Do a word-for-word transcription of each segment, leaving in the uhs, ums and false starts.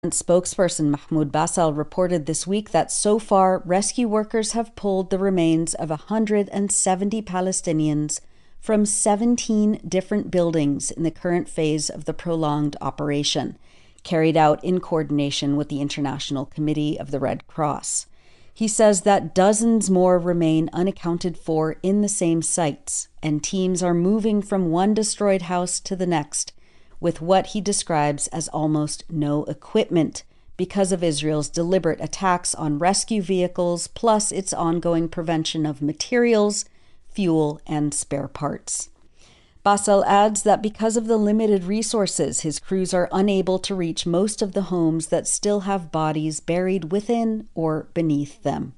Spokesperson Mahmoud Basal reported this week that so far, rescue workers have pulled the remains of one hundred seventy Palestinians from seventeen different buildings in the current phase of the prolonged operation, carried out in coordination with the International Committee of the Red Cross. He says that dozens more remain unaccounted for in the same sites, and teams are moving from one destroyed house to the next, with what he describes as almost no equipment because of Israel's deliberate attacks on rescue vehicles, plus its ongoing prevention of materials, fuel, and spare parts. Basal adds that because of the limited resources, his crews are unable to reach most of the homes that still have bodies buried within or beneath them.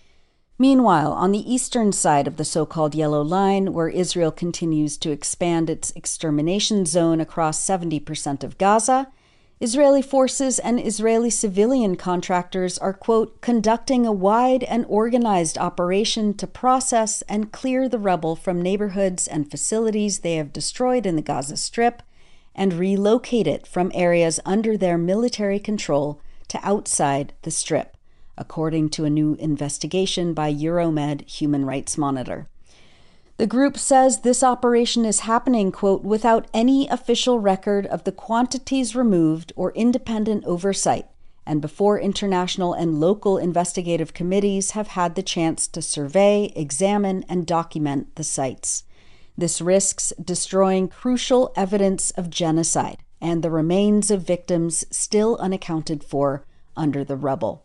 Meanwhile, on the eastern side of the so-called Yellow Line, where Israel continues to expand its extermination zone across seventy percent of Gaza, Israeli forces and Israeli civilian contractors are, quote, conducting a wide and organized operation to process and clear the rubble from neighborhoods and facilities they have destroyed in the Gaza Strip and relocate it from areas under their military control to outside the Strip, according to a new investigation by Euromed Human Rights Monitor. The group says this operation is happening, quote, without any official record of the quantities removed or independent oversight, and before international and local investigative committees have had the chance to survey, examine, and document the sites. This risks destroying crucial evidence of genocide and the remains of victims still unaccounted for under the rubble.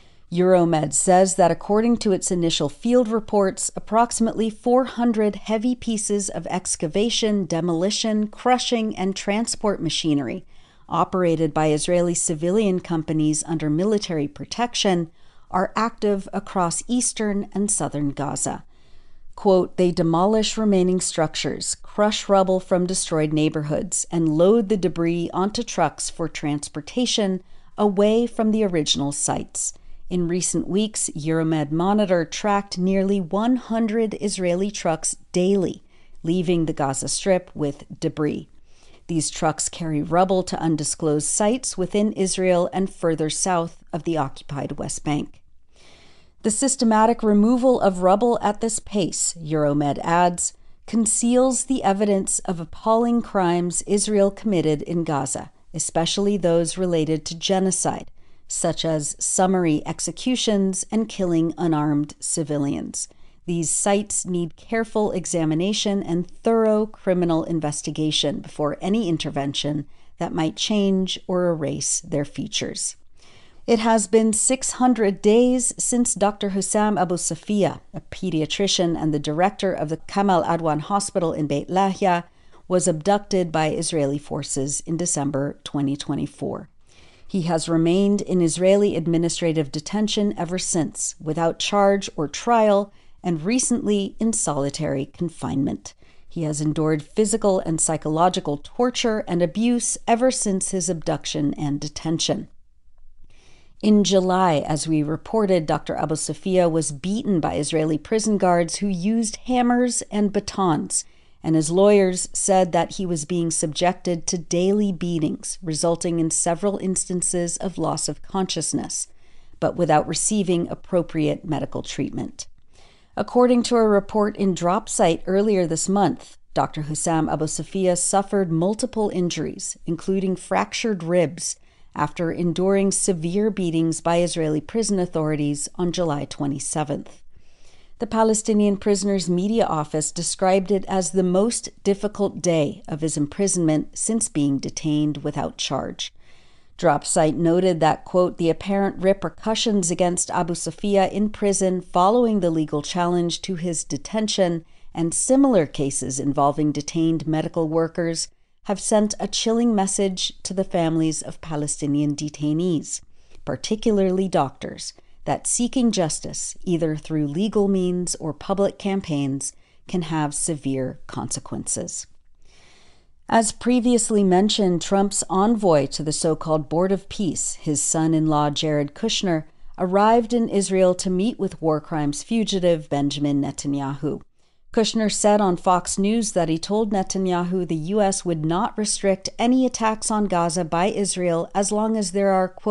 Euromed says that according to its initial field reports, approximately four hundred heavy pieces of excavation, demolition, crushing, and transport machinery operated by Israeli civilian companies under military protection are active across eastern and southern Gaza. Quote, they demolish remaining structures, crush rubble from destroyed neighborhoods, and load the debris onto trucks for transportation away from the original sites. In recent weeks, Euromed Monitor tracked nearly one hundred Israeli trucks daily, leaving the Gaza Strip with debris. These trucks carry rubble to undisclosed sites within Israel and further south of the occupied West Bank. The systematic removal of rubble at this pace, Euromed adds, conceals the evidence of appalling crimes Israel committed in Gaza, especially those related to genocide, such as summary executions and killing unarmed civilians. These sites need careful examination and thorough criminal investigation before any intervention that might change or erase their features. It has been six hundred days since Doctor Hussam Abu Safia, a pediatrician and the director of the Kamal Adwan Hospital in Beit Lahia, was abducted by Israeli forces in December twenty twenty-four. He has remained in Israeli administrative detention ever since, without charge or trial, and recently in solitary confinement. He has endured physical and psychological torture and abuse ever since his abduction and detention. In July, as we reported, Doctor Abu Safia was beaten by Israeli prison guards who used hammers and batons, and his lawyers said that he was being subjected to daily beatings, resulting in several instances of loss of consciousness, but without receiving appropriate medical treatment. According to a report in DropSite earlier this month, Doctor Hussam Abu Safia suffered multiple injuries, including fractured ribs, after enduring severe beatings by Israeli prison authorities on July twenty-seventh. The Palestinian prisoner's media office described it as the most difficult day of his imprisonment since being detained without charge. DropSite noted that, quote, the apparent repercussions against Abu Safia in prison following the legal challenge to his detention and similar cases involving detained medical workers have sent a chilling message to the families of Palestinian detainees, particularly doctors, that seeking justice, either through legal means or public campaigns, can have severe consequences. As previously mentioned, Trump's envoy to the so-called Board of Peace, his son-in-law Jared Kushner, arrived in Israel to meet with war crimes fugitive Benjamin Netanyahu. Kushner said on Fox News that he told Netanyahu the U S would not restrict any attacks on Gaza by Israel as long as there are, quote,